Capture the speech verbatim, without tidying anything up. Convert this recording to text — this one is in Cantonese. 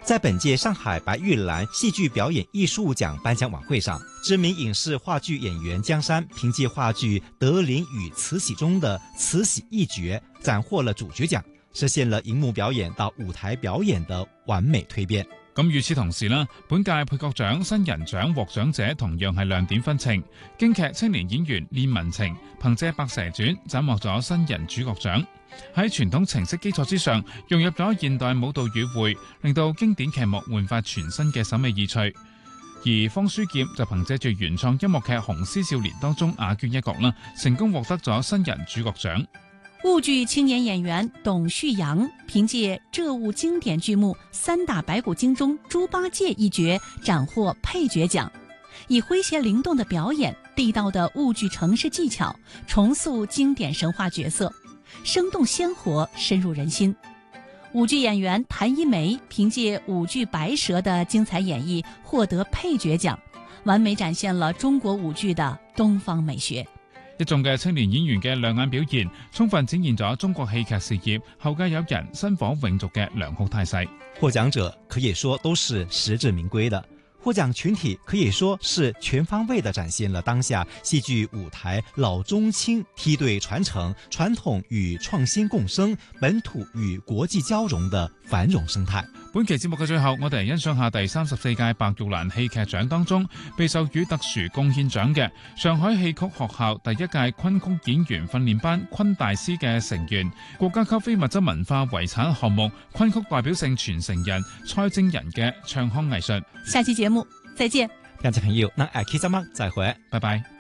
在本届上海白玉兰戏剧表演艺术奖颁奖晚会上，知名影视话剧演员江山凭借话剧《德林与慈禧》中的慈禧一角斩獲了主角獎，實現了熒幕表演到舞台表演的完美蛻變。 咁與此同時啦，本屆配角獎新人獎獲獎者同樣係亮點紛呈。京劇青年演員練文情憑借《白蛇傳》斬獲咗新人主角獎。喺傳統程式基礎之上，融入咗現代舞蹈語彙，令到經典劇目煥發全新嘅審美意趣。而方書劍就憑借住原創音樂劇《雄獅少年》當中雅娟一角啦，成功獲得咗新人主角獎。 沪劇青年演員董旭陽憑借浙兀經典劇目《三打白骨精》中豬八戒一角斬獲配角獎，以詼諧靈動的表演、地道的婺劇程式技巧，重塑經典神話角色，生動鮮活，深入人心。舞劇演員譚一梅憑借舞劇《白蛇》的精彩演繹，獲得配角獎，完美展現了中國舞劇的東方美學。 一眾嘅青年演員嘅亮眼表現，充分展現咗中國戲劇事業後繼有人、薪火永續嘅良好態勢。 獲獎者可以說都是實至名歸的，獲獎群體可以說是全方位地展現了當下戲劇舞台老中青梯隊傳承、傳統與創新共生、本土與國際交融的繁榮生態。 本期節目嘅最後，我哋嚟欣賞下第三十四屆白玉蘭戲劇獎當中被授予特殊貢獻獎嘅上海戲曲學校第一屆昆曲演員訓練班昆大師嘅成員、國家級非物質文化遺產項目昆曲代表性傳承人蔡正仁嘅唱腔藝術。 下期節目再見， 聽眾朋友，那下期節目再會， 拜拜。